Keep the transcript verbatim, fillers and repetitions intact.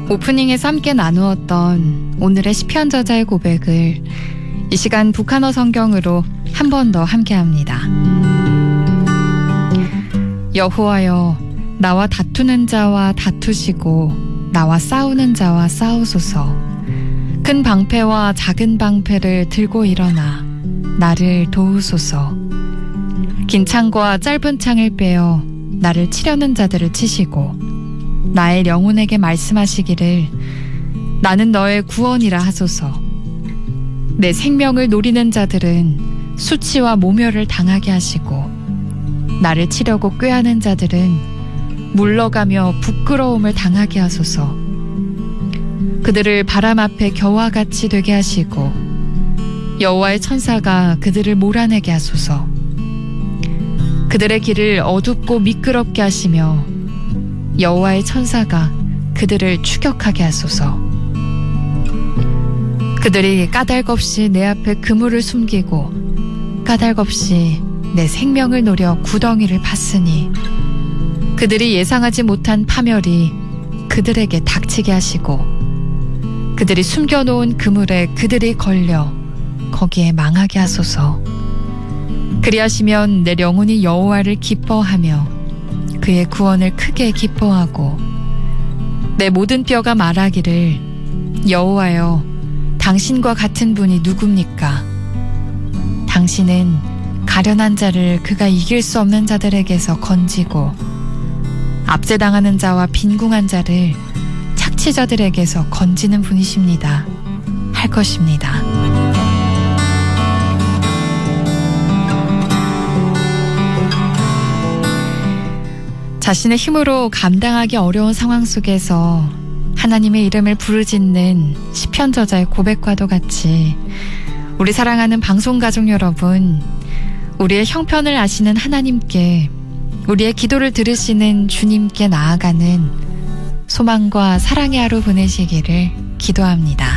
오프닝에서 함께 나누었던 오늘의 시편 저자의 고백을 이 시간 북한어 성경으로 한 번 더 함께합니다. 여호와여, 나와 다투는 자와 다투시고 나와 싸우는 자와 싸우소서. 큰 방패와 작은 방패를 들고 일어나 나를 도우소서. 긴 창과 짧은 창을 빼어 나를 치려는 자들을 치시고 나의 영혼에게 말씀하시기를 나는 너의 구원이라 하소서. 내 생명을 노리는 자들은 수치와 모멸을 당하게 하시고 나를 치려고 꾀하는 자들은 물러가며 부끄러움을 당하게 하소서. 그들을 바람 앞에 겨와 같이 되게 하시고 여호와의 천사가 그들을 몰아내게 하소서. 그들의 길을 어둡고 미끄럽게 하시며 여호와의 천사가 그들을 추격하게 하소서. 그들이 까닭없이 내 앞에 그물을 숨기고 까닭없이 내 생명을 노려 구덩이를 팠으니 그들이 예상하지 못한 파멸이 그들에게 닥치게 하시고 그들이 숨겨놓은 그물에 그들이 걸려 거기에 망하게 하소서. 그리하시면 내 영혼이 여호와를 기뻐하며 그의 구원을 크게 기뻐하고 내 모든 뼈가 말하기를 여호와여, 당신과 같은 분이 누굽니까? 당신은 가련한 자를 그가 이길 수 없는 자들에게서 건지고 압제당하는 자와 빈궁한 자를 착취자들에게서 건지는 분이십니다. 할 것입니다. 자신의 힘으로 감당하기 어려운 상황 속에서 하나님의 이름을 부르짖는 시편 저자의 고백과도 같이 우리 사랑하는 방송가족 여러분, 우리의 형편을 아시는 하나님께, 우리의 기도를 들으시는 주님께 나아가는 소망과 사랑의 하루 보내시기를 기도합니다.